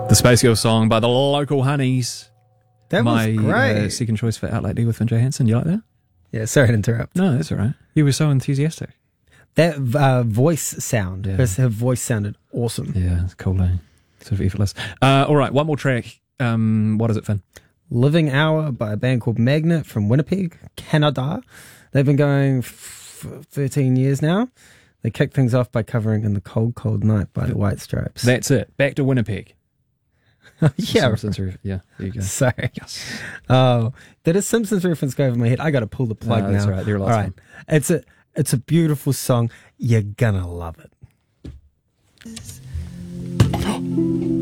The Space Girl song by the Local Honeys. That was My great. second choice for Out Like There with Vin J. Hansen. You like that? Yeah, sorry to interrupt. No, that's all right. You were so enthusiastic. That voice sound, Yeah. her voice sounded awesome. Yeah, it's cool, eh? Sort of effortless. All right, one more track. What is it, Finn? Living Hour by a band called Magnet from Winnipeg, Canada. They've been going for 13 years now. They kicked things off by covering In the Cold, Cold Night by the White Stripes. That's it. Back to Winnipeg. yeah. Simpsons yeah, there you go. Sorry. Yes. Oh, did a Simpsons reference go over my head? I got to pull the plug No, now. that's all right. There are All lots right. It's a beautiful song. You're gonna love it.